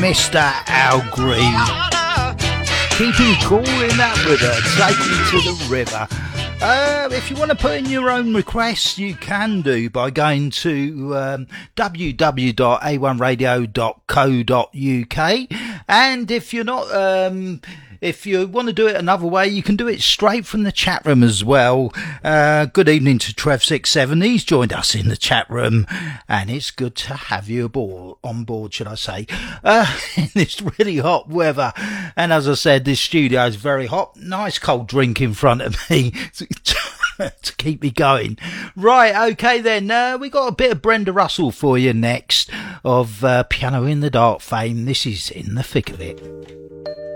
Mr. Al Green. Keeping cool in that river, take me to the river. If you want to put in your own requests, you can do by going to www.a1radio.co.uk. And if you're not... if you want to do it another way, you can do it straight from the chat room as well. Good evening to Trev67. He's joined us in the chat room, and it's good to have you on board, should I say, in this really hot weather. And as I said, this studio is very hot. Nice cold drink in front of me to keep me going. Right, okay then. We got a bit of Brenda Russell for you next, of Piano in the Dark fame. This is In the Thick of It.